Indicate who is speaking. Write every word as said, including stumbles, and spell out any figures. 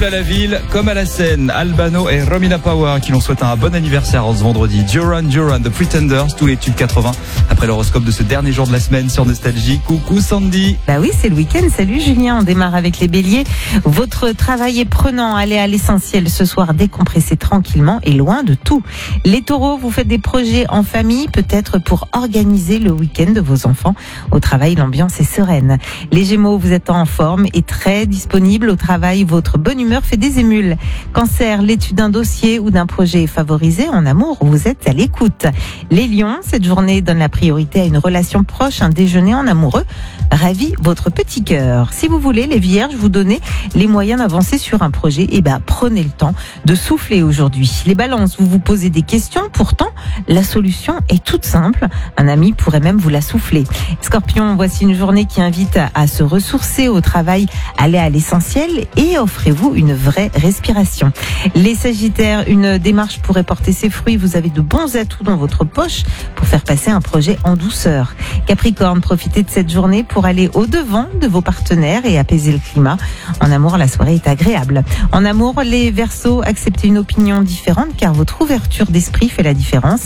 Speaker 1: à la ville comme à la scène. Albano et Romina Power qui l'on souhaite un bon anniversaire en ce vendredi. Duran Duran, The Pretenders, tous les tubes quatre-vingts. Après l'horoscope de ce dernier jour de la semaine sur Nostalgie. Coucou Sandy.
Speaker 2: Bah oui, c'est le week-end. Salut Julien, on démarre avec les béliers. Votre travail est prenant, allez à l'essentiel ce soir, décompressez tranquillement et loin de tout. Les taureaux, vous faites des projets en famille, peut-être pour organiser le week-end de vos enfants. Au travail, l'ambiance est sereine. Les gémeaux, vous êtes en forme et très disponible. Au travail, votre bonne humeur fait des émules. Cancer, l'étude d'un dossier ou d'un projet est favorisée. En amour, vous êtes à l'écoute. Les lions, cette journée donne la priorité à une relation proche, un déjeuner en amoureux ravit votre petit cœur. Si vous voulez, les vierges, vous donnez les moyens d'avancer sur un projet, et ben prenez le temps de souffler aujourd'hui. Les balances, vous vous posez des questions, pourtant la solution est toute simple. Un ami pourrait même vous la souffler. Scorpion, voici une journée qui invite à se ressourcer au travail, allez à l'essentiel et offrez-vous une vraie respiration. Les sagittaires, une démarche pourrait porter ses fruits, vous avez de bons atouts dans votre poche pour faire passer un projet en douceur. Capricorne, profitez de cette journée pour aller au-devant de vos partenaires et apaiser le climat. En amour, la soirée est agréable. En amour, les Verseaux, acceptez une opinion différente car votre ouverture d'esprit fait la différence.